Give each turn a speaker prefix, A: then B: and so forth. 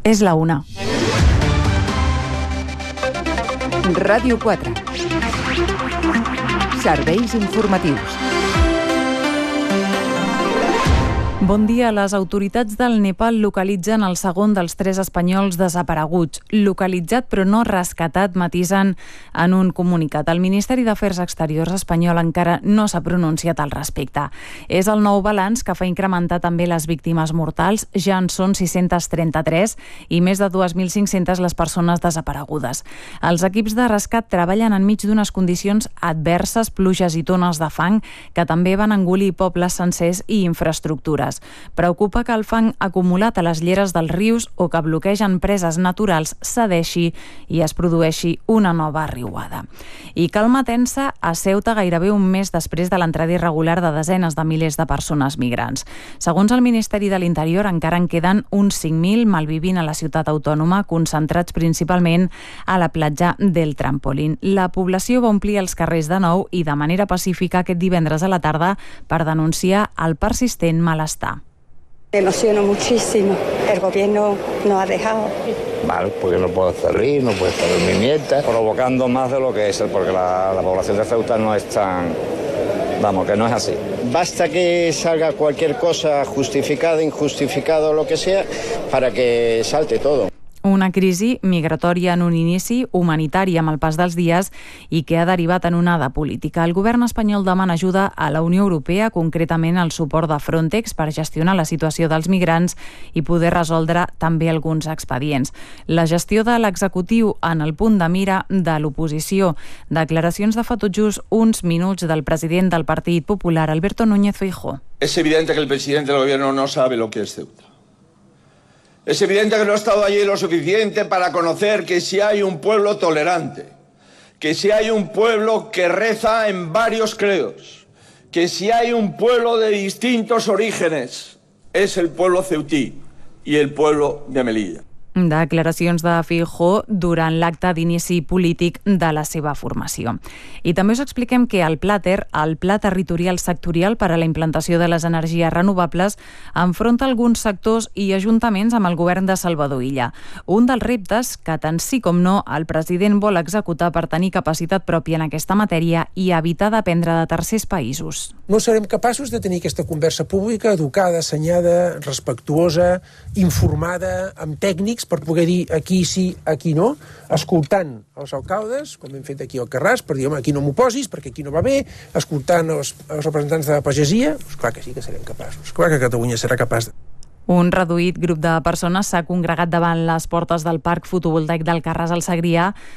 A: És la 1.
B: Ràdio 4. Serveis informatius.
A: Bon dia. Les autoritats del Nepal localitzen el segon dels 3 espanyols desapareguts. Localitzat però no rescatat, matisen en un comunicat. El Ministeri d'Afers Exteriors espanyol encara no s'ha pronunciat al respecte. És el nou balanç que fa incrementar també les víctimes mortals. Ja en són 633 i més de 2.500 les persones desaparegudes. Els equips de rescat treballen enmig d'unes condicions adverses, pluges i tones de fang que també van engolir pobles sencers i infraestructures. Preocupa que el fang acumulat a les lleres dels rius o que bloquegen preses naturals cedeixi i es produeixi una nova riuada. I calma tensa a Ceuta gairebé un mes després de l'entrada irregular de desenes de milers de persones migrants. Segons el Ministeri de l'Interior, encara en queden uns 5.000 malvivint a la ciutat autònoma, concentrats principalment a la platja del Trampolín. La població va omplir els carrers de nou i de manera pacífica aquest divendres a la tarda per denunciar el persistent malestar.
C: Me emociono muchísimo. El gobierno nos ha dejado.
D: Mal, porque no puedo salir, no puede estar mi nieta, provocando más de lo que es, porque la población de Ceuta no es tan... Vamos, que no es así. Basta que salga cualquier cosa justificada, injustificada o lo que sea, para que salte todo.
A: Una crisi migratòria en un inici, humanitària amb el pas dels dies i que ha derivat en onada política. El govern espanyol demana ajuda a la Unió Europea, concretament el suport de Frontex per gestionar la situació dels migrants i poder resoldre també alguns expedients. La gestió de l'executiu en el punt de mira de l'oposició. Declaracions de fa tot just uns minuts del president del Partit Popular, Alberto Núñez Feijóo.
E: Es evidente que el presidente del gobierno no sabe lo que es Ceuta. Es evidente que no ha estado allí lo suficiente para conocer que si hay un pueblo tolerante, que si hay un pueblo que reza en varios credos, que si hay un pueblo de distintos orígenes, es el pueblo ceutí y el pueblo de Melilla.
A: Declaracions de Feijóo durant l'acte d'inici polític de la seva formació. I també us expliquem que el Plater, el Pla Territorial Sectorial per a la implantació de les energies renovables, enfronta alguns sectors i ajuntaments amb el govern de Salvador Illa. Un dels reptes que tant sí com no el president vol executar per tenir capacitat pròpia en aquesta matèria i evitar dependre de tercers països.
F: No serem capaços de tenir aquesta conversa pública educada, assenyada, respectuosa, informada, amb tècnics, per poder dir aquí sí, aquí no, escoltant els alcaldes, com hem fet aquí al Carràs, per dir, home, aquí no m'ho posis, perquè aquí no va bé, escoltant els representants de la pagesia, doncs clar que sí que serem capaços. Clar que Catalunya serà capaç de...
A: Un reduït grup de persones s'ha congregat davant les portes del Parc Fotovoltaic del Carràs al Segrià